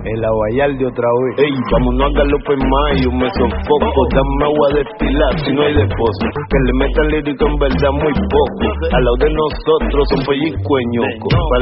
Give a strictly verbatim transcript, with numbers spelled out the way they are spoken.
El aguayal de otra vez. Ey, vámonos a galope más, yo me sofoco. Dame agua a destilar si no hay depósito. Que le metan lírico en verdad muy poco. Al lado de nosotros son pellizco ñoco.